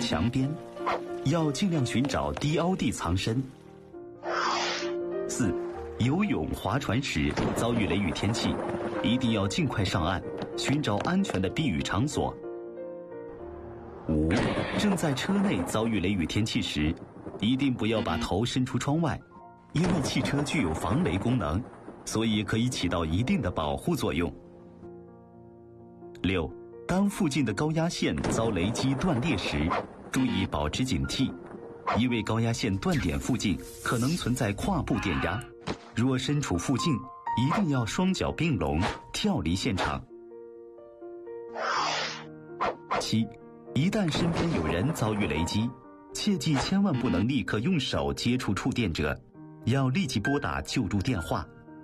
墙边，要尽量寻找低凹地藏身。4. 游泳、划船时遭遇雷雨天气，一定要尽快上岸，寻找安全的避雨场所。5. 正在车内遭遇雷雨天气时，一定不要把头伸出窗外，因为汽车具有防雷功能，所以可以起到一定的保护作用。6. 当附近的高压线遭雷击断裂时，注意保持警惕，因为高压线断点附近可能存在跨步电压，若身处附近，一定要双脚并拢，跳离现场。7. 一旦身边有人遭遇雷击，切记千万不能立刻用手接触触电者，要立即拨打救助电话。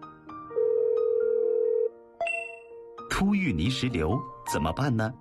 突遇泥石流怎么办呢？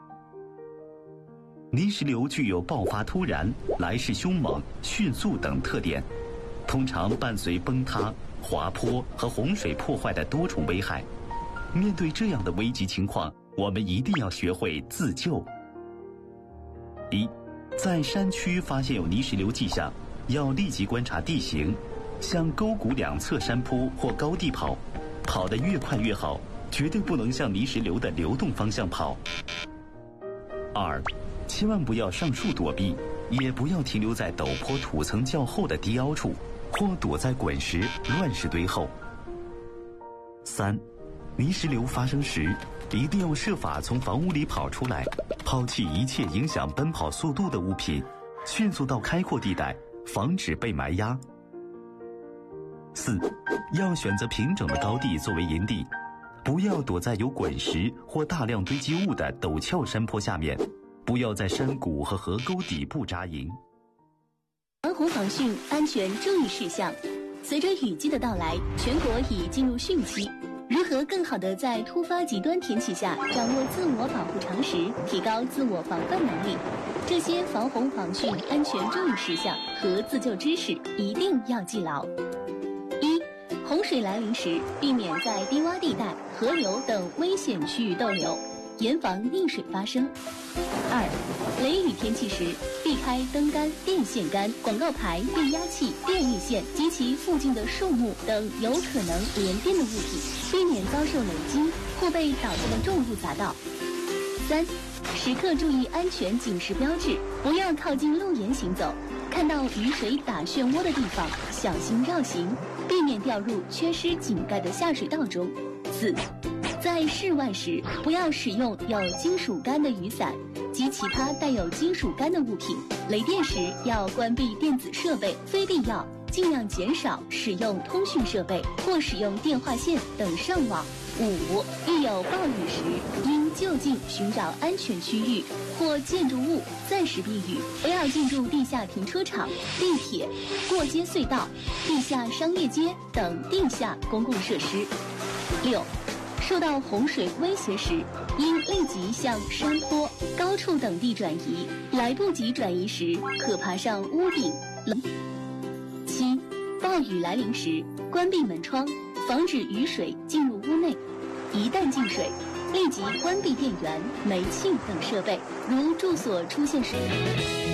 泥石流具有爆发突然、来势凶猛、迅速等特点，通常伴随崩塌、滑坡和洪水破坏的多重危害。面对这样的危急情况，我们一定要学会自救。1. 在山区发现有泥石流迹象，要立即观察地形，向沟谷两侧山坡或高地跑，跑得越快越好，绝对不能向泥石流的流动方向跑。2. 千万不要上树躲避，也不要停留在陡坡土层较厚的低凹处，或躲在滚石、乱石堆后。3. 泥石流发生时，一定要设法从房屋里跑出来，抛弃一切影响奔跑速度的物品，迅速到开阔地带，防止被埋压。4. 要选择平整的高地作为营地，不要躲在有滚石或大量堆积物的陡峭山坡下面，不要在山谷和河沟底部扎营。 防洪防汛安全注意事项。随着雨季的到来，全国已进入汛期。如何更好地在突发极端天气下掌握自我保护常识，提高自我防范能力？这些防洪防汛安全注意事项和自救知识一定要记牢。1. 洪水来临时，避免在低洼地带、河流等危险区域逗留，严防溺水发生。2. 雷雨天气时，避开灯杆、电线杆、广告牌、变压器、电力线及其附近的树木等有可能连电的物体，避免遭受雷击或被倒下的重物砸到。3. 时刻注意安全警示标志，不要靠近路沿行走，看到雨水打漩涡的地方，小心绕行，避免掉入缺失井盖的下水道中。4. 在室外时，不要使用有金属杆的雨伞及其他带有金属杆的物品。雷电时要关闭电子设备，非必要尽量减少使用通讯设备或使用电话线等上网。5. 遇有暴雨时，应就近寻找安全区域或建筑物暂时避雨，不要进入地下停车场、地铁、过街隧道、地下商业街等地下公共设施。6. 受到洪水威胁时，应立即向山坡、高处等地转移，来不及转移时，可爬上屋顶。7. 暴雨来临时，关闭门窗，防止雨水进入屋内。一旦进水，立即关闭电源、煤气等设备，如住所出现水。